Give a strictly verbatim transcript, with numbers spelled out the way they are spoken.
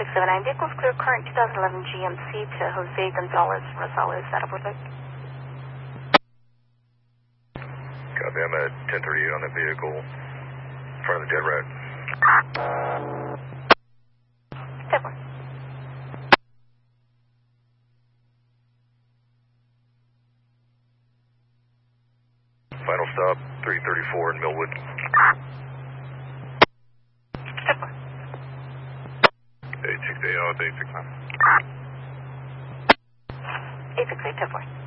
six seven nine, vehicles clear current two thousand eleven G M C to Jose Gonzalez Rosales, Saddlebrook. Copy, I'm at ten thirty-eight on the vehicle, in front of the jet rat. ten four. Final stop, three thirty-four in Millwood. ten four. eight six eight, oh, eight six nine. eight six eight, ten four.